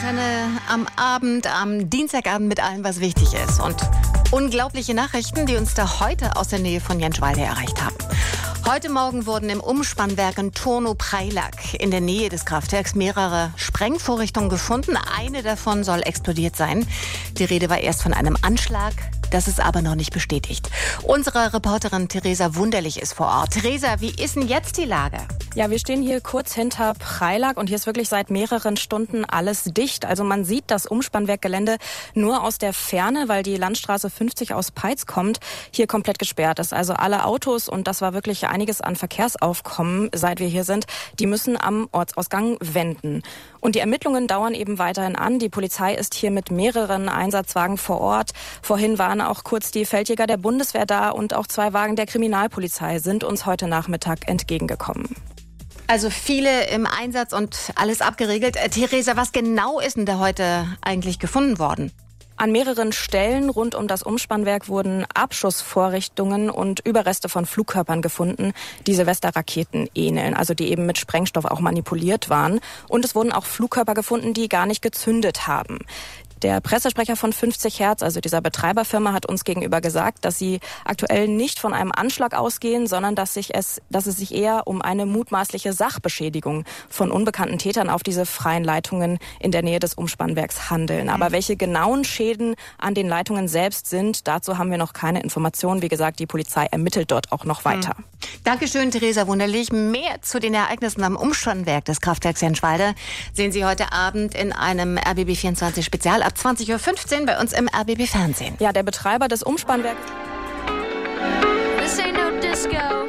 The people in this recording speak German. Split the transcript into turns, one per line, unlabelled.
Antenne am Dienstagabend mit allem, was wichtig ist. Und unglaubliche Nachrichten, die uns da heute aus der Nähe von Jänschwalde erreicht haben. Heute Morgen wurden im Umspannwerk in Turnu-Preilack in der Nähe des Kraftwerks mehrere Sprengvorrichtungen gefunden. Eine davon soll explodiert sein. Die Rede war erst von einem Anschlag. Das ist aber noch nicht bestätigt. Unsere Reporterin Theresa Wunderlich ist vor Ort. Theresa, wie ist denn jetzt die Lage?
Ja, wir stehen hier kurz hinter Preilack und hier ist wirklich seit mehreren Stunden alles dicht. Also man sieht das Umspannwerkgelände nur aus der Ferne, weil die Landstraße 50 aus Peitz kommt, hier komplett gesperrt ist. Also alle Autos, und das war wirklich einiges an Verkehrsaufkommen, seit wir hier sind, die müssen am Ortsausgang wenden. Und die Ermittlungen dauern eben weiterhin an. Die Polizei ist hier mit mehreren Einsatzwagen vor Ort. Vorhin waren auch kurz die Feldjäger der Bundeswehr da und auch 2 Wagen der Kriminalpolizei sind uns heute Nachmittag entgegengekommen.
Also viele im Einsatz und alles abgeriegelt. Theresa, was genau ist denn da heute eigentlich gefunden worden?
An mehreren Stellen rund um das Umspannwerk wurden Abschussvorrichtungen und Überreste von Flugkörpern gefunden, die Silvesterraketen ähneln, also die eben mit Sprengstoff auch manipuliert waren. Und es wurden auch Flugkörper gefunden, die gar nicht gezündet haben. Der Pressesprecher von 50 Hertz, also dieser Betreiberfirma, hat uns gegenüber gesagt, dass sie aktuell nicht von einem Anschlag ausgehen, sondern dass es sich eher um eine mutmaßliche Sachbeschädigung von unbekannten Tätern auf diese freien Leitungen in der Nähe des Umspannwerks handeln. Aber welche genauen Schäden an den Leitungen selbst sind, dazu haben wir noch keine Informationen. Wie gesagt, die Polizei ermittelt dort auch noch weiter.
Dankeschön, Theresa Wunderlich. Mehr zu den Ereignissen am Umspannwerk des Kraftwerks Jänschwalde sehen Sie heute Abend in einem RBB24 Spezial ab 20.15 Uhr bei uns im RBB Fernsehen.
Ja, der Betreiber des Umspannwerks.
This ain't no disco.